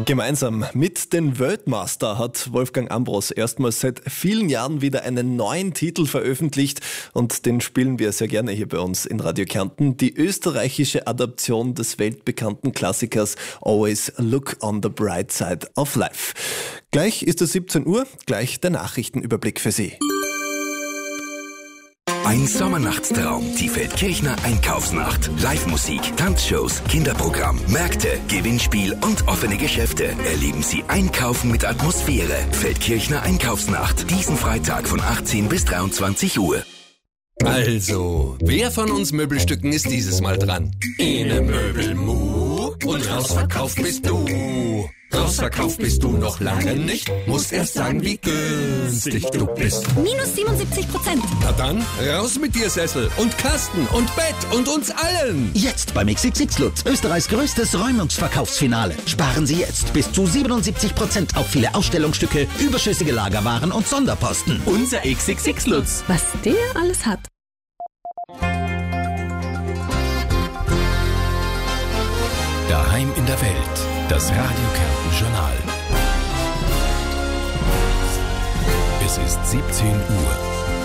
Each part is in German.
Gemeinsam mit den Weltmaster hat Wolfgang Ambros erstmals seit vielen Jahren wieder einen neuen Titel veröffentlicht und den spielen wir sehr gerne hier bei uns in Radio Kärnten. Die österreichische Adaption des weltbekannten Klassikers Always Look on the Bright Side of Life. Gleich ist es 17 Uhr, gleich der Nachrichtenüberblick für Sie. Ein Sommernachtstraum, die Feldkirchner Einkaufsnacht. Live-Musik, Tanzshows, Kinderprogramm, Märkte, Gewinnspiel und offene Geschäfte. Erleben Sie Einkaufen mit Atmosphäre. Feldkirchner Einkaufsnacht, diesen Freitag von 18 bis 23 Uhr. Also, wer von uns Möbelstücken ist dieses Mal dran? Ene Möbelmu und rausverkauft bist du. Rausverkauft bist du noch lange nicht, musst erst sagen, wie günstig du bist. Minus 77%. Na dann, raus mit dir Sessel und Kasten und Bett und uns allen. Jetzt beim XXX Lutz, Österreichs größtes Räumungsverkaufsfinale. Sparen Sie jetzt bis zu 77% auf viele Ausstellungsstücke, überschüssige Lagerwaren und Sonderposten. Unser XXX Lutz. Was der alles hat. Daheim in der Welt. Das Radio Kärnten Journal. Es ist 17 Uhr.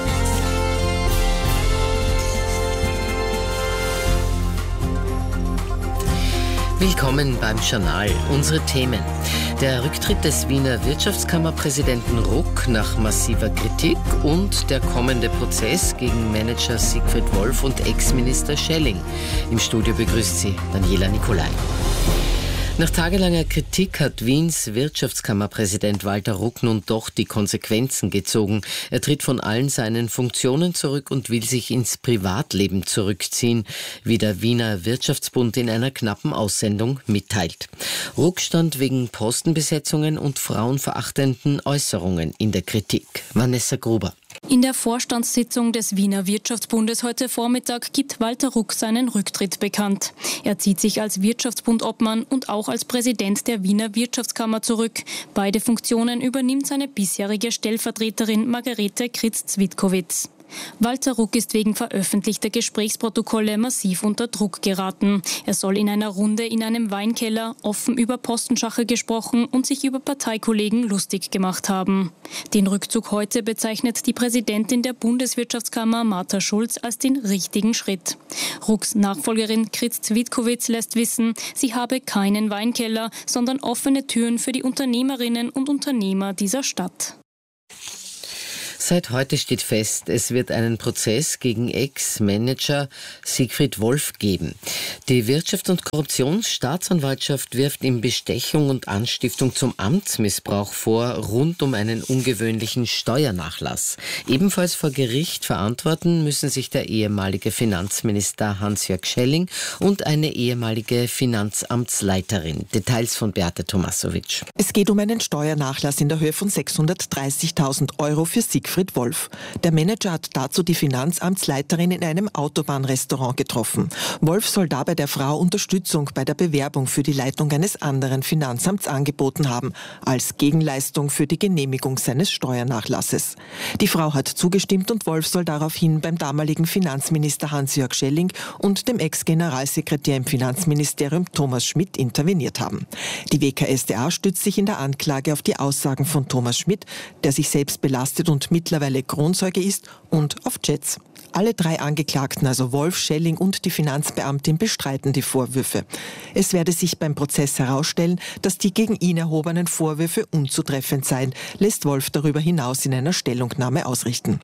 Willkommen beim Journal. Unsere Themen. Der Rücktritt des Wiener Wirtschaftskammerpräsidenten Ruck nach massiver Kritik und der kommende Prozess gegen Manager Siegfried Wolf und Ex-Minister Schelling. Im Studio begrüßt sie Daniela Nicolai. Nach tagelanger Kritik hat Wiens Wirtschaftskammerpräsident Walter Ruck nun doch die Konsequenzen gezogen. Er tritt von allen seinen Funktionen zurück und will sich ins Privatleben zurückziehen, wie der Wiener Wirtschaftsbund in einer knappen Aussendung mitteilt. Ruck stand wegen Postenbesetzungen und frauenverachtenden Äußerungen in der Kritik. Vanessa Gruber. In der Vorstandssitzung des Wiener Wirtschaftsbundes heute Vormittag gibt Walter Ruck seinen Rücktritt bekannt. Er zieht sich als Wirtschaftsbundobmann und auch als Präsident der Wiener Wirtschaftskammer zurück. Beide Funktionen übernimmt seine bisherige Stellvertreterin Margarete Kritz-Zwitkowitz. Walter Ruck ist wegen veröffentlichter Gesprächsprotokolle massiv unter Druck geraten. Er soll in einer Runde in einem Weinkeller offen über Postenschacher gesprochen und sich über Parteikollegen lustig gemacht haben. Den Rückzug heute bezeichnet die Präsidentin der Bundeswirtschaftskammer Martha Schulz als den richtigen Schritt. Rucks Nachfolgerin Kritz-Zwitkowitz lässt wissen, sie habe keinen Weinkeller, sondern offene Türen für die Unternehmerinnen und Unternehmer dieser Stadt. Seit heute steht fest, es wird einen Prozess gegen Ex-Manager Siegfried Wolf geben. Die Wirtschafts- und Korruptionsstaatsanwaltschaft wirft ihm Bestechung und Anstiftung zum Amtsmissbrauch vor, rund um einen ungewöhnlichen Steuernachlass. Ebenfalls vor Gericht verantworten müssen sich der ehemalige Finanzminister Hans-Jörg Schelling und eine ehemalige Finanzamtsleiterin. Details von Beate Tomasovic. Es geht um einen Steuernachlass in der Höhe von 630.000 Euro für Siegfried Wolf. Der Manager hat dazu die Finanzamtsleiterin in einem Autobahnrestaurant getroffen. Wolf soll dabei der Frau Unterstützung bei der Bewerbung für die Leitung eines anderen Finanzamts angeboten haben, als Gegenleistung für die Genehmigung seines Steuernachlasses. Die Frau hat zugestimmt und Wolf soll daraufhin beim damaligen Finanzminister Hans-Jörg Schelling und dem Ex-Generalsekretär im Finanzministerium Thomas Schmidt interveniert haben. Die WKStA stützt sich in der Anklage auf die Aussagen von Thomas Schmidt, der sich selbst belastet und mittlerweile Kronzeuge ist, und auf Chats. Alle drei Angeklagten, also Wolf, Schelling und die Finanzbeamtin, bestreiten die Vorwürfe. Es werde sich beim Prozess herausstellen, dass die gegen ihn erhobenen Vorwürfe unzutreffend seien, lässt Wolf darüber hinaus in einer Stellungnahme ausrichten.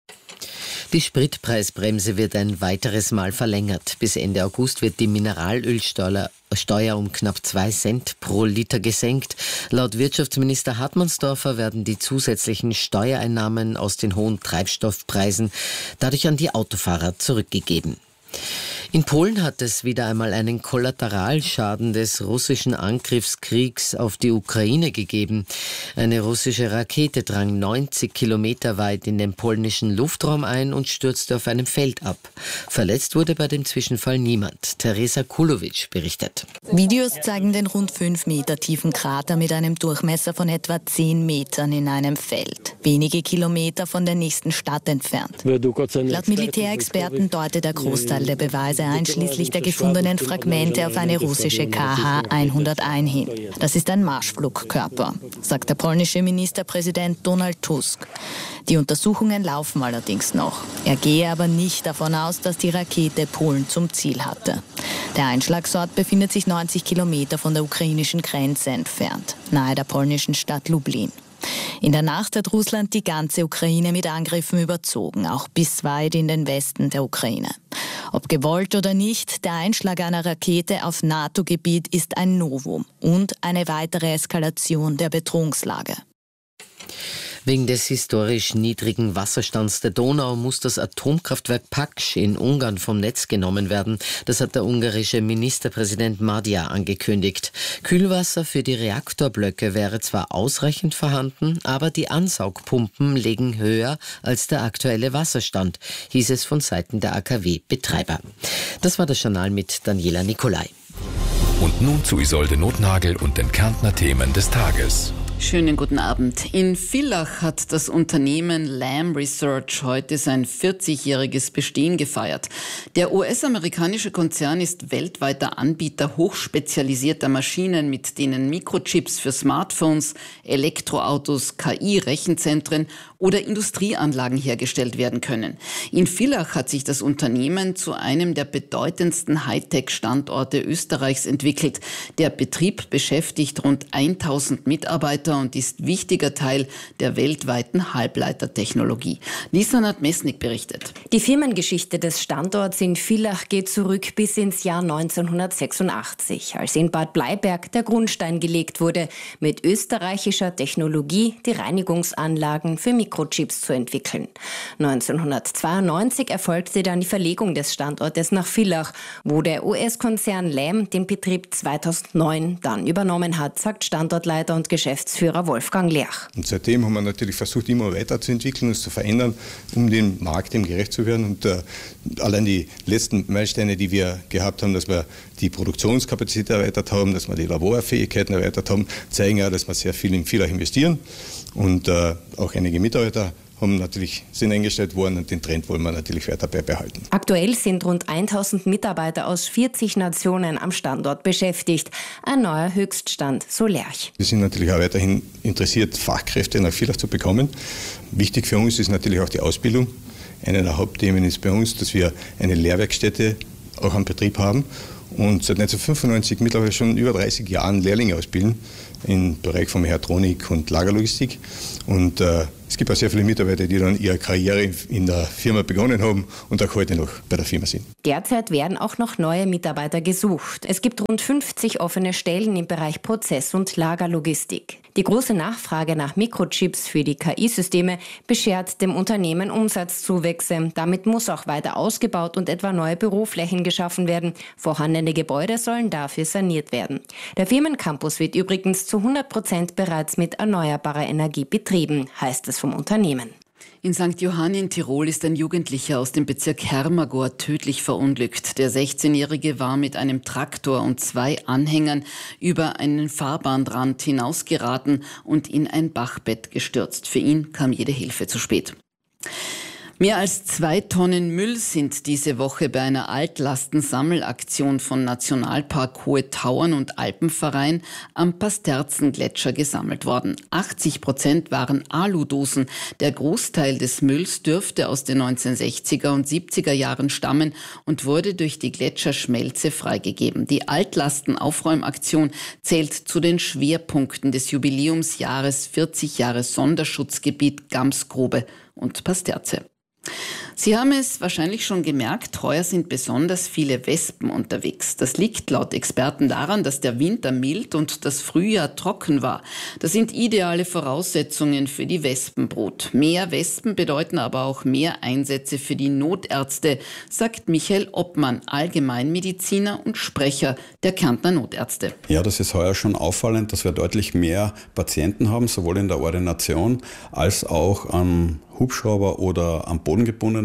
Die Spritpreisbremse wird ein weiteres Mal verlängert. Bis Ende August wird die Mineralölsteuer um knapp 2 Cent pro Liter gesenkt. Laut Wirtschaftsminister Hartmannsdorfer werden die zusätzlichen Steuereinnahmen aus den hohen Treibstoffpreisen dadurch an die Autofahrer zurückgegeben. In Polen hat es wieder einmal einen Kollateralschaden des russischen Angriffskriegs auf die Ukraine gegeben. Eine russische Rakete drang 90 Kilometer weit in den polnischen Luftraum ein und stürzte auf einem Feld ab. Verletzt wurde bei dem Zwischenfall niemand. Teresa Kulowitsch berichtet. Videos zeigen den rund 5 Meter tiefen Krater mit einem Durchmesser von etwa 10 Metern in einem Feld. Wenige Kilometer von der nächsten Stadt entfernt. Laut Militärexperten deutet der Großteil der Beweise weise einschließlich der gefundenen Fragmente auf eine russische KH-101 hin. Das ist ein Marschflugkörper, sagt der polnische Ministerpräsident Donald Tusk. Die Untersuchungen laufen allerdings noch. Er gehe aber nicht davon aus, dass die Rakete Polen zum Ziel hatte. Der Einschlagsort befindet sich 90 Kilometer von der ukrainischen Grenze entfernt, nahe der polnischen Stadt Lublin. In der Nacht hat Russland die ganze Ukraine mit Angriffen überzogen, auch bis weit in den Westen der Ukraine. Ob gewollt oder nicht, der Einschlag einer Rakete auf NATO-Gebiet ist ein Novum und eine weitere Eskalation der Bedrohungslage. Wegen des historisch niedrigen Wasserstands der Donau muss das Atomkraftwerk Paks in Ungarn vom Netz genommen werden. Das hat der ungarische Ministerpräsident Magyar angekündigt. Kühlwasser für die Reaktorblöcke wäre zwar ausreichend vorhanden, aber die Ansaugpumpen liegen höher als der aktuelle Wasserstand, hieß es von Seiten der AKW-Betreiber. Das war das Journal mit Daniela Nicolai. Und nun zu Isolde Nothnagel und den Kärntner Themen des Tages. Schönen guten Abend. In Villach hat das Unternehmen Lam Research heute sein 40-jähriges Bestehen gefeiert. Der US-amerikanische Konzern ist weltweiter Anbieter hochspezialisierter Maschinen, mit denen Mikrochips für Smartphones, Elektroautos, KI-Rechenzentren oder Industrieanlagen hergestellt werden können. In Villach hat sich das Unternehmen zu einem der bedeutendsten Hightech-Standorte Österreichs entwickelt. Der Betrieb beschäftigt rund 1000 Mitarbeiter und ist wichtiger Teil der weltweiten Halbleitertechnologie. Lisa Nadmesnik berichtet. Die Firmengeschichte des Standorts in Villach geht zurück bis ins Jahr 1986, als in Bad Bleiberg der Grundstein gelegt wurde, mit österreichischer Technologie die Reinigungsanlagen für Mikrochips zu entwickeln. 1992 erfolgte dann die Verlegung des Standortes nach Villach, wo der US-Konzern Lam den Betrieb 2009 dann übernommen hat, sagt Standortleiter und Geschäftsführer Wolfgang Lerch. Und seitdem haben wir natürlich versucht, immer weiterzuentwickeln, uns zu verändern, um dem Markt gerecht zu werden. Und allein die letzten Meilensteine, die wir gehabt haben, dass wir die Produktionskapazität erweitert haben, dass wir die Laborfähigkeiten erweitert haben, zeigen ja, dass wir sehr viel in Villach investieren. Und auch einige Mitarbeiter sind eingestellt worden und den Trend wollen wir natürlich weiter beibehalten. Aktuell sind rund 1000 Mitarbeiter aus 40 Nationen am Standort beschäftigt. Ein neuer Höchststand, so Lerch. Wir sind natürlich auch weiterhin interessiert, Fachkräfte nach Villach zu bekommen. Wichtig für uns ist natürlich auch die Ausbildung. Einer der Hauptthemen ist bei uns, dass wir eine Lehrwerkstätte auch am Betrieb haben und seit 1995 mittlerweile schon über 30 Jahren Lehrlinge ausbilden im Bereich von Mechatronik und Lagerlogistik. Und es gibt auch sehr viele Mitarbeiter, die dann ihre Karriere in der Firma begonnen haben und auch heute noch bei der Firma sind. Derzeit werden auch noch neue Mitarbeiter gesucht. Es gibt rund 50 offene Stellen im Bereich Prozess- und Lagerlogistik. Die große Nachfrage nach Mikrochips für die KI-Systeme beschert dem Unternehmen Umsatzzuwächse. Damit muss auch weiter ausgebaut und etwa neue Büroflächen geschaffen werden. Vorhandene Gebäude sollen dafür saniert werden. Der Firmencampus wird übrigens zu 100% bereits mit erneuerbarer Energie betrieben, heißt es vom Unternehmen. In St. Johann in Tirol ist ein Jugendlicher aus dem Bezirk Hermagor tödlich verunglückt. Der 16-Jährige war mit einem Traktor und 2 Anhängern über einen Fahrbahnrand hinausgeraten und in ein Bachbett gestürzt. Für ihn kam jede Hilfe zu spät. Mehr als 2 Tonnen Müll sind diese Woche bei einer Altlastensammelaktion von Nationalpark Hohe Tauern und Alpenverein am Pasterzengletscher gesammelt worden. 80% waren Aludosen. Der Großteil des Mülls dürfte aus den 1960er und 70er Jahren stammen und wurde durch die Gletscherschmelze freigegeben. Die Altlastenaufräumaktion zählt zu den Schwerpunkten des Jubiläumsjahres 40 Jahre Sonderschutzgebiet Gamsgrube und Pasterze. Sie haben es wahrscheinlich schon gemerkt, heuer sind besonders viele Wespen unterwegs. Das liegt laut Experten daran, dass der Winter mild und das Frühjahr trocken war. Das sind ideale Voraussetzungen für die Wespenbrut. Mehr Wespen bedeuten aber auch mehr Einsätze für die Notärzte, sagt Michael Oppmann, Allgemeinmediziner und Sprecher der Kärntner Notärzte. Ja, das ist heuer schon auffallend, dass wir deutlich mehr Patienten haben, sowohl in der Ordination als auch am Hubschrauber oder am bodengebundenen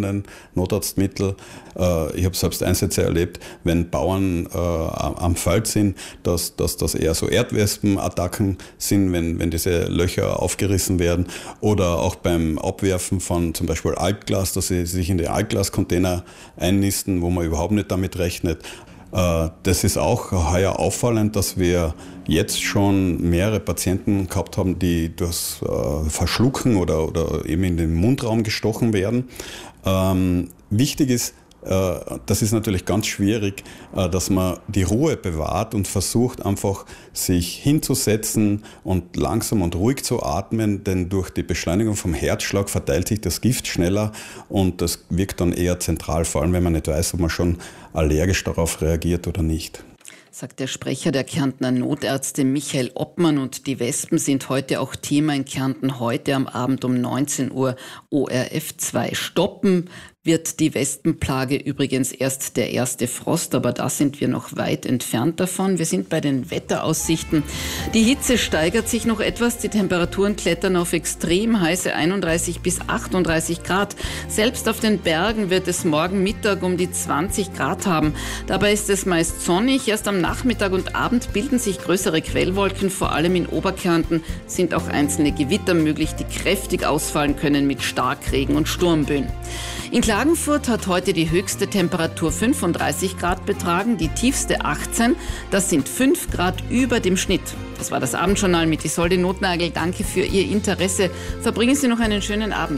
empfohlenen Notarztmittel. Ich habe selbst Einsätze erlebt, wenn Bauern am Feld sind, dass das eher so Erdwespenattacken sind, wenn diese Löcher aufgerissen werden, oder auch beim Abwerfen von zum Beispiel Altglas, dass sie sich in die Altglascontainer einnisten, wo man überhaupt nicht damit rechnet. Das ist auch heuer auffallend, dass wir jetzt schon mehrere Patienten gehabt haben, die durchs Verschlucken oder eben in den Mundraum gestochen werden. Wichtig ist, das ist natürlich ganz schwierig, dass man die Ruhe bewahrt und versucht einfach sich hinzusetzen und langsam und ruhig zu atmen, denn durch die Beschleunigung vom Herzschlag verteilt sich das Gift schneller und das wirkt dann eher zentral, vor allem wenn man nicht weiß, ob man schon allergisch darauf reagiert oder nicht. Sagt der Sprecher der Kärntner Notärzte Michael Oppmann, und die Wespen sind heute auch Thema in Kärnten. Heute am Abend um 19 Uhr ORF 2 stoppen. Wird die Wespenplage übrigens erst der erste Frost, aber da sind wir noch weit entfernt davon. Wir sind bei den Wetteraussichten. Die Hitze steigert sich noch etwas. Die Temperaturen klettern auf extrem heiße 31 bis 38 Grad. Selbst auf den Bergen wird es morgen Mittag um die 20 Grad haben. Dabei ist es meist sonnig. Erst am Nachmittag und Abend bilden sich größere Quellwolken. Vor allem in Oberkärnten sind auch einzelne Gewitter möglich, die kräftig ausfallen können mit Starkregen und Sturmböen. In Klagenfurt hat heute die höchste Temperatur 35 Grad betragen, die tiefste 18. Das sind 5 Grad über dem Schnitt. Das war das Abendjournal mit Isolde Notnagel. Danke für Ihr Interesse. Verbringen Sie noch einen schönen Abend.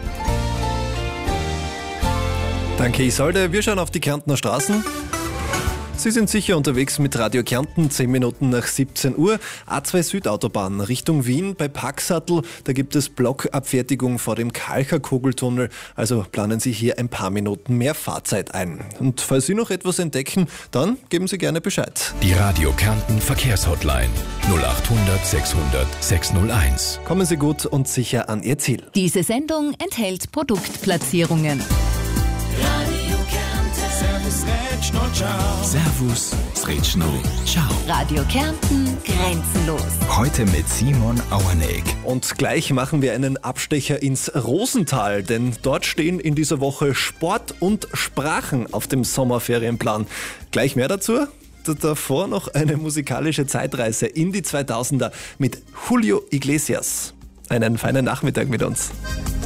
Danke, Isolde. Wir schauen auf die Kärntner Straßen. Sie sind sicher unterwegs mit Radio Kärnten, 10 Minuten nach 17 Uhr. A2 Südautobahn Richtung Wien bei Packsattel. Da gibt es Blockabfertigung vor dem Kalcher-Kugeltunnel. Also planen Sie hier ein paar Minuten mehr Fahrzeit ein. Und falls Sie noch etwas entdecken, dann geben Sie gerne Bescheid. Die Radio Kärnten Verkehrshotline 0800 600 601. Kommen Sie gut und sicher an Ihr Ziel. Diese Sendung enthält Produktplatzierungen. Servus, Sretschno, ciao. Radio Kärnten, grenzenlos. Heute mit Simon Auerneck. Und gleich machen wir einen Abstecher ins Rosental, denn dort stehen in dieser Woche Sport und Sprachen auf dem Sommerferienplan. Gleich mehr dazu. Davor noch eine musikalische Zeitreise in die 2000er mit Julio Iglesias. Einen feinen Nachmittag mit uns.